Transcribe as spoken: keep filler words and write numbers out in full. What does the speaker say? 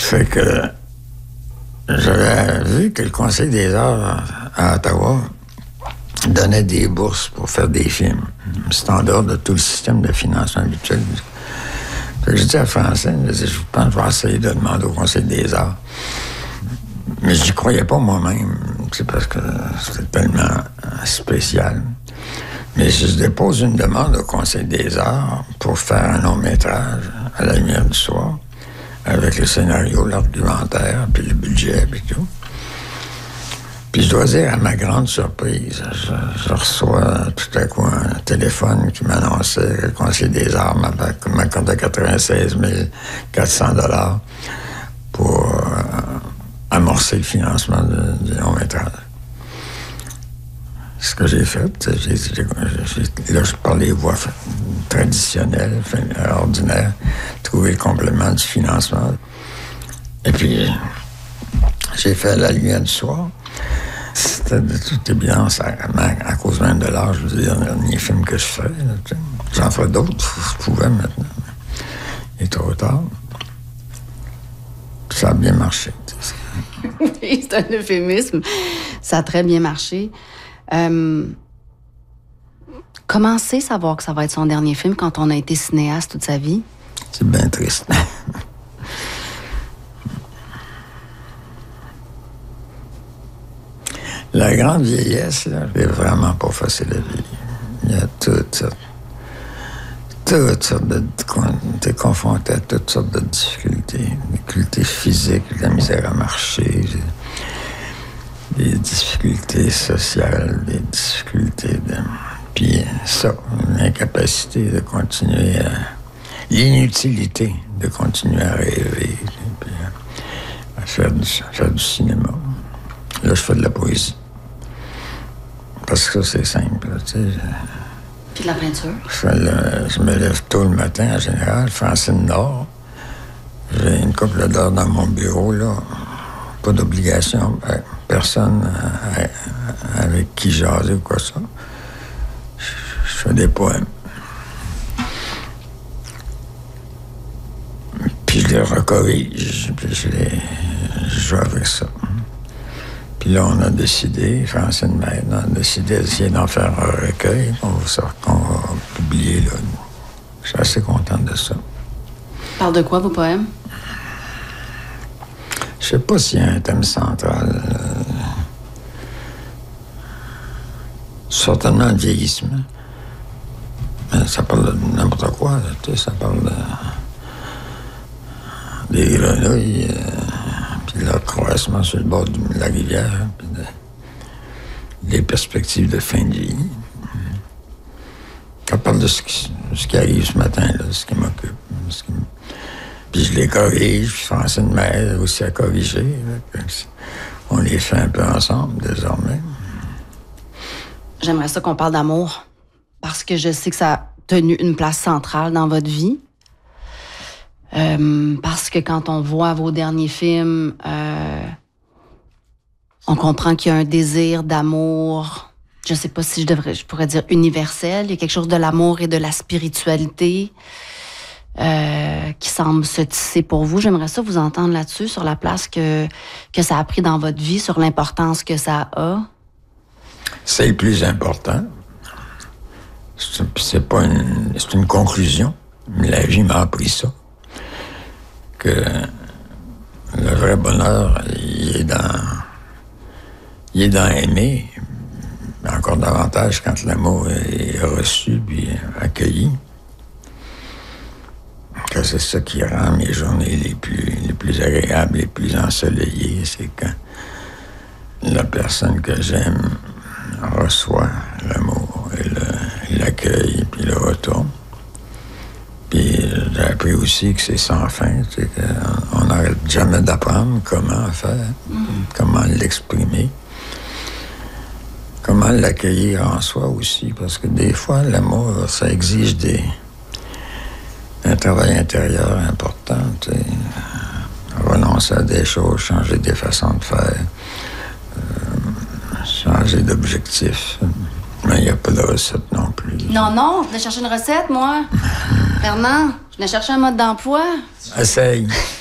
Fait que j'avais vu que le Conseil des arts à Ottawa donnait des bourses pour faire des films. C'est en dehors de tout le système de financement habituel. Fait que j'ai dit à Francine, je, dis, je pense que je vais essayer de demander au Conseil des arts. Mais j'y croyais pas moi-même, c'est parce que c'était tellement spécial. Mais je dépose une demande au Conseil des arts pour faire un long-métrage à la lumière du soir, avec le scénario, l'argumentaire, puis le budget, puis tout. Puis je dois dire, à ma grande surprise, je, je reçois tout à coup un téléphone qui m'annonçait que le Conseil des arts m'accordait quatre-vingt-seize mille quatre cents dollars pour euh, amorcer le financement de, du long-métrage. Ce que j'ai fait, j'ai, j'ai, j'ai, là, je parlais voix traditionnelles, ordinaires, trouver le complément du financement. Et puis, j'ai fait La lumière du soir. C'était de toute évidence, à, à cause même de l'âge, je veux dire, le dernier film que je fais. Là, j'en ferai d'autres, je pouvais maintenant. Il est trop tard. Ça a bien marché. Oui, c'est un euphémisme. Ça a très bien marché. Euh, comment c'est savoir que ça va être son dernier film quand on a été cinéaste toute sa vie? C'est bien triste. La grande vieillesse, là, c'est vraiment pas facile à vivre. Il y a toutes sortes, toutes sortes de... T'es confronté à toutes sortes de difficultés. Des difficultés physiques, de la misère à marcher, des difficultés sociales, des difficultés de... Puis ça, l'incapacité de continuer à... L'inutilité de continuer à rêver, puis à faire du, faire du cinéma. Là, je fais de la poésie. Parce que ça, c'est simple, tu sais. Puis de la peinture? Je, le, je me lève tôt le matin, en général. Francine dort. J'ai une couple d'heures dans mon bureau, là. Pas d'obligation. Personne avec qui jaser ou quoi ça. Je, je fais des poèmes. Puis je les recorrige, puis je les... Je joue avec ça. Puis là, on a décidé, Francine Maître, on a décidé d'essayer d'en faire un recueil qu'on va, qu'on va publier, là. Je suis assez contente de ça. Parle de quoi, vos poèmes? Je sais pas s'il y a un thème central. Euh... Certainement le vieillissement. Mais ça parle de n'importe quoi, là, tu sais, ça parle de... des grenouilles... Euh... le croissement sur le bord de la rivière, puis de, les perspectives de fin de vie. On parle de ce qui, ce qui arrive ce matin, là, ce qui m'occupe. Ce qui... Puis je les corrige, puis Francine m'aide aussi à corriger. Là, on les fait un peu ensemble, désormais. J'aimerais ça qu'on parle d'amour, parce que je sais que ça a tenu une place centrale dans votre vie. Euh, parce que quand on voit vos derniers films, euh, on comprend qu'il y a un désir d'amour, je sais pas si je devrais, je pourrais dire universel. Il y a quelque chose de l'amour et de la spiritualité euh, qui semble se tisser pour vous. J'aimerais ça vous entendre là-dessus, sur la place que, que ça a pris dans votre vie, sur l'importance que ça a. C'est le plus important. C'est, c'est pas une, c'est une conclusion. La vie m'a appris ça. Que le vrai bonheur, il est dans... Il est dans aimer, mais encore davantage quand l'amour est reçu puis accueilli. Que c'est ça qui rend mes journées les plus, les plus agréables, les plus ensoleillées. C'est quand la personne que j'aime reçoit l'amour et le, l'accueil puis le retourne. Puis j'ai appris aussi que c'est sans fin, tu sais, qu'on n'arrête jamais d'apprendre comment faire, mm. comment l'exprimer, comment l'accueillir en soi aussi, parce que des fois, l'amour, ça exige des, un travail intérieur important, tu sais, renoncer à des choses, changer des façons de faire, euh, changer d'objectif. Mais il n'y a pas de recette non plus. Non, non, je venais chercher une recette, moi. Fernand, je venais chercher un mode d'emploi. Essaye.